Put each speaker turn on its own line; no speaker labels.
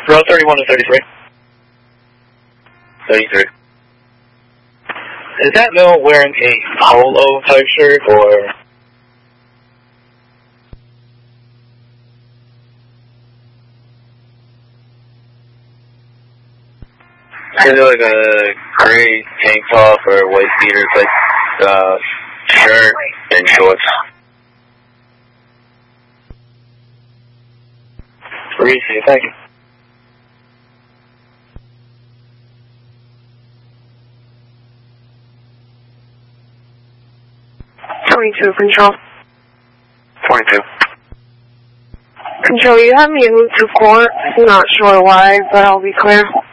Row 31 to 33.
33.
Is that male wearing a polo type shirt or?
Is it like a gray tank top or white beater type shirt and shorts?
Appreciate it, thank you.
22, Control.
22.
Control, you have me moved to court. I'm not sure why, but I'll be clear.